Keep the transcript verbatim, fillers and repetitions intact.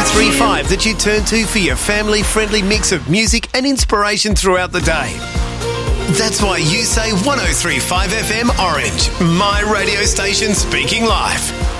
three five that you turn to for your family-friendly mix of music and inspiration throughout the day. That's why you say one oh three point five F M Orange, my radio station speaking life.